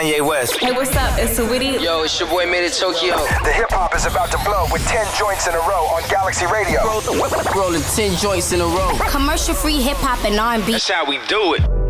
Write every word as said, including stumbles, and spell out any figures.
Kanye West. Hey, what's up? It's Saweetie. Yo, it's your boy Made in Tokyo. The hip hop is about to blow with ten joints in a row on Galaxy Radio. Rolling ten joints in a row. Commercial free hip hop and R and B. That's how we do it.